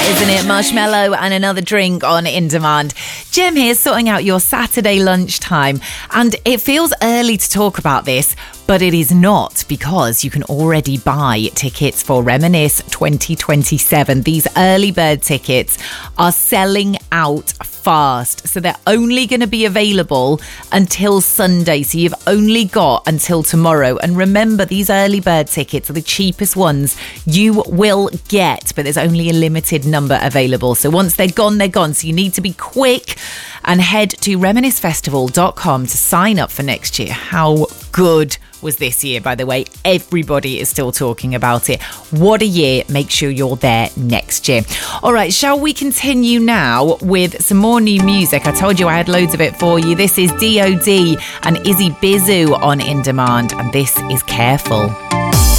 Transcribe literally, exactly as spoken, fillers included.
that, isn't it? Marshmallow and another drink on In Demand. Jem here, sorting out your Saturday lunchtime. And it feels early to talk about this, but it is not, because you can already buy tickets for Reminisce twenty twenty-seven. These early bird tickets are selling out fast. So they're only going to be available until Sunday. So you've only got until tomorrow. And remember, these early bird tickets are the cheapest ones you will get, but there's only a limited number available. So once they're gone, they're gone. So you need to be quick and head to reminisce festival dot com to sign up for next year. How good was this year, by the way? Everybody is still talking about it. What a year. Make sure you're there next year. All right, shall we continue now with some more new music? I told you I had loads of it for you. This is D O D and Izzy Bizu on In Demand, and this is Careful.